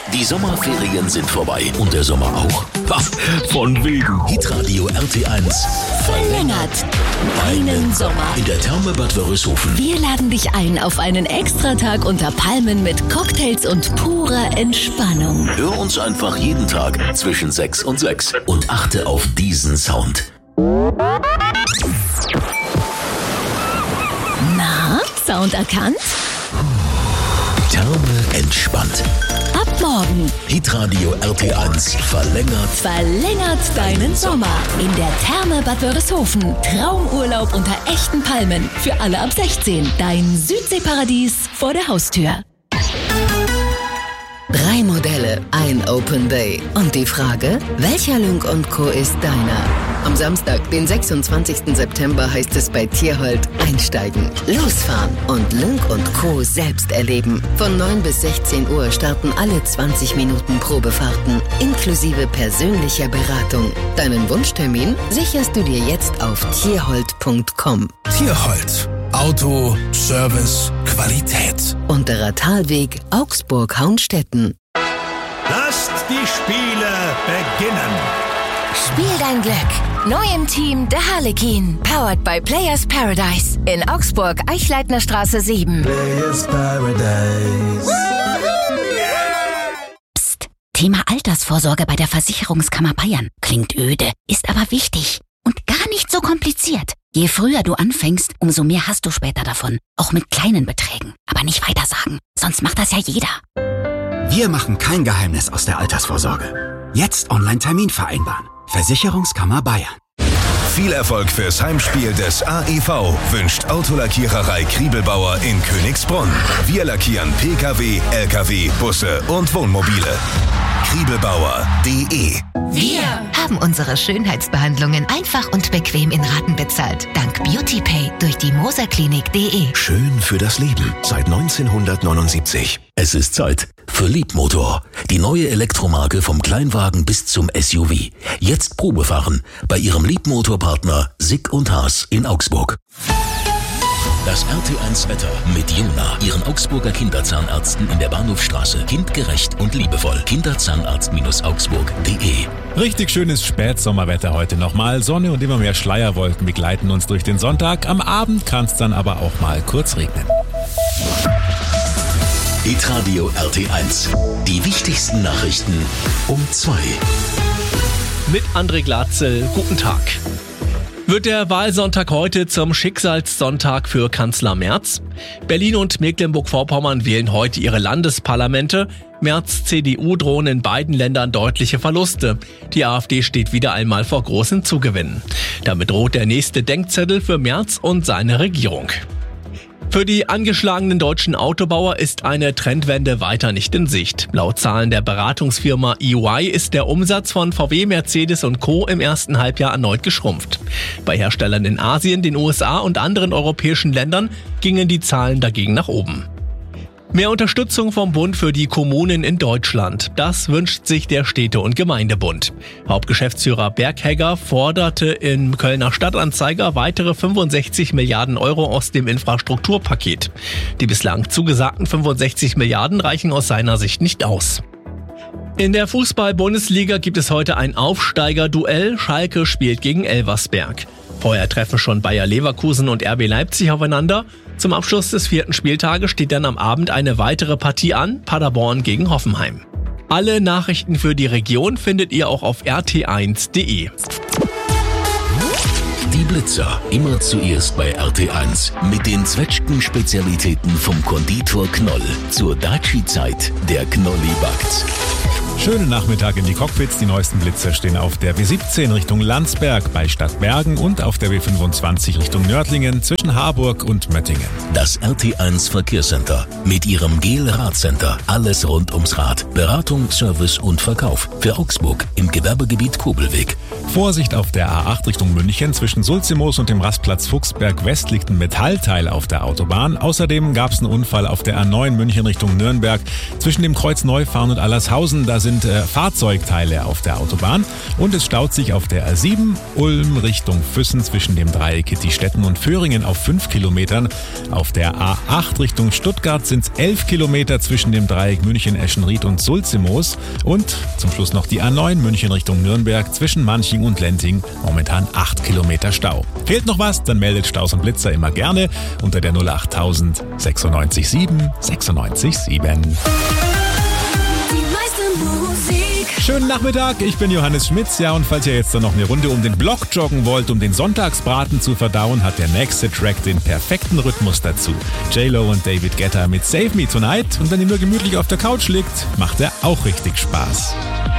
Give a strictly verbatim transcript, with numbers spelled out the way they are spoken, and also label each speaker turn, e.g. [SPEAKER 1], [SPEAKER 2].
[SPEAKER 1] Die Sommerferien sind vorbei und der Sommer auch. Paf, von wegen. Hitradio R T eins
[SPEAKER 2] verlängert einen Sommer
[SPEAKER 1] in der Therme Bad Wörishofen.
[SPEAKER 2] Wir laden dich ein auf einen Extratag unter Palmen mit Cocktails und purer Entspannung.
[SPEAKER 1] Hör uns einfach jeden Tag zwischen sechs und sechs und achte auf diesen Sound.
[SPEAKER 2] Na, Sound erkannt?
[SPEAKER 1] Therme entspannt.
[SPEAKER 2] Ab morgen.
[SPEAKER 1] Hitradio R T eins verlängert.
[SPEAKER 2] Verlängert deinen Sommer in der Therme Bad Wörishofen. Traumurlaub unter echten Palmen. Für alle ab sechzehn. Dein Südseeparadies vor der Haustür. Drei Modelle, ein Open Day. Und die Frage, welcher Lynk und Co. ist deiner? Am Samstag, den sechsundzwanzigsten September, heißt es bei Tierhold einsteigen, losfahren und Lynk und Co. selbst erleben. Von neun bis sechzehn Uhr starten alle zwanzig Minuten Probefahrten, inklusive persönlicher Beratung. Deinen Wunschtermin sicherst du dir jetzt auf tierhold punkt com.
[SPEAKER 3] Tierhold. Auto, Service, Qualität.
[SPEAKER 2] Unterer Talweg, Augsburg-Haunstetten.
[SPEAKER 4] Lasst die Spiele beginnen.
[SPEAKER 5] Spiel dein Glück. Neu im Team der Harlekin. Powered by Players Paradise. In Augsburg, Eichleitnerstraße sieben.
[SPEAKER 4] Players Paradise.
[SPEAKER 6] Psst. Thema Altersvorsorge bei der Versicherungskammer Bayern. Klingt öde, ist aber wichtig. Und gar nicht so kompliziert. Je früher du anfängst, umso mehr hast du später davon. Auch mit kleinen Beträgen. Aber nicht weiter sagen, sonst macht das ja jeder.
[SPEAKER 7] Wir machen kein Geheimnis aus der Altersvorsorge. Jetzt Online-Termin vereinbaren. Versicherungskammer Bayern.
[SPEAKER 8] Viel Erfolg fürs Heimspiel des A E V wünscht Autolackiererei Kriebelbauer in Königsbrunn. Wir lackieren Pkw, Lkw, Busse und Wohnmobile. Kriebelbauer punkt de.
[SPEAKER 5] Wir haben unsere Schönheitsbehandlungen einfach und bequem in Raten bezahlt. Dank BeautyPay durch die moserklinik punkt de.
[SPEAKER 1] Schön für das Leben seit neunzehnhundertneunundsiebzig. Es ist Zeit für Liebmotor. Die neue Elektromarke vom Kleinwagen bis zum S U V. Jetzt Probefahren bei Ihrem Liebmotorpartner Sick und Haas in Augsburg. Das R T eins Wetter mit Jona, Ihren Augsburger Kinderzahnärzten in der Bahnhofstraße. Kindgerecht und liebevoll. Kinderzahnarzt Augsburg punkt de.
[SPEAKER 9] Richtig schönes Spätsommerwetter heute nochmal. Sonne und immer mehr Schleierwolken begleiten uns durch den Sonntag. Am Abend kann es dann aber auch mal kurz regnen.
[SPEAKER 1] Hitradio R T eins. Die wichtigsten Nachrichten um zwei.
[SPEAKER 10] Mit André Glatzel, guten Tag. Wird der Wahlsonntag heute zum Schicksalssonntag für Kanzler Merz? Berlin und Mecklenburg-Vorpommern wählen heute ihre Landesparlamente. Merz' C D U drohen in beiden Ländern deutliche Verluste. Die AfD steht wieder einmal vor großen Zugewinnen. Damit droht der nächste Denkzettel für Merz und seine Regierung. Für die angeschlagenen deutschen Autobauer ist eine Trendwende weiter nicht in Sicht. Laut Zahlen der Beratungsfirma E Y ist der Umsatz von V W, Mercedes und Co. im ersten Halbjahr erneut geschrumpft. Bei Herstellern in Asien, den U S A und anderen europäischen Ländern gingen die Zahlen dagegen nach oben. Mehr Unterstützung vom Bund für die Kommunen in Deutschland. Das wünscht sich der Städte- und Gemeindebund. Hauptgeschäftsführer Berghegger forderte im Kölner Stadtanzeiger weitere fünfundsechzig Milliarden Euro aus dem Infrastrukturpaket. Die bislang zugesagten fünfundsechzig Milliarden reichen aus seiner Sicht nicht aus. In der Fußball-Bundesliga gibt es heute ein Aufsteiger-Duell. Schalke spielt gegen Elversberg. Vorher treffen schon Bayer Leverkusen und R B Leipzig aufeinander. Zum Abschluss des vierten Spieltages steht dann am Abend eine weitere Partie an, Paderborn gegen Hoffenheim. Alle Nachrichten für die Region findet ihr auch auf r t eins punkt de.
[SPEAKER 1] Die Blitzer, immer zuerst bei R T eins. Mit den Zwetschgen-Spezialitäten vom Konditor Knoll. Zur Daci-Zeit, der Knolli backt.
[SPEAKER 9] Schönen Nachmittag in die Cockpits. Die neuesten Blitzer stehen auf der B siebzehn Richtung Landsberg bei Stadtbergen und auf der B fünfundzwanzig Richtung Nördlingen zwischen Harburg und Möttingen.
[SPEAKER 1] Das R T eins Verkehrscenter mit ihrem Gel-Radcenter. Alles rund ums Rad. Beratung, Service und Verkauf. Für Augsburg im Gewerbegebiet Kobelweg.
[SPEAKER 9] Vorsicht auf der A acht Richtung München. Zwischen Sulzimoos und dem Rastplatz Fuchsberg West liegt ein Metallteil auf der Autobahn. Außerdem gab es einen Unfall auf der A neun München Richtung Nürnberg. Zwischen dem Kreuz Neufahren und Allershausen, da sind sind äh, Fahrzeugteile auf der Autobahn und es staut sich auf der A sieben Ulm Richtung Füssen zwischen dem Dreieck Kittistetten und Föhringen auf fünf Kilometern. Auf der A acht Richtung Stuttgart sind es elf Kilometer zwischen dem Dreieck München, Eschenried und Sulzimoos. Und zum Schluss noch die A neun München Richtung Nürnberg zwischen Manching und Lenting. Momentan acht Kilometer Stau. Fehlt noch was? Dann meldet Staus und Blitzer immer gerne unter der null acht tausend sechsundneunzig sieben sechsundneunzig sieben. Schönen Nachmittag, ich bin Johannes Schmitz. Ja, und falls ihr jetzt dann noch eine Runde um den Block joggen wollt, um den Sonntagsbraten zu verdauen, hat der nächste Track den perfekten Rhythmus dazu. J-Lo und David Guetta mit Save Me Tonight. Und wenn ihr nur gemütlich auf der Couch liegt, macht er auch richtig Spaß.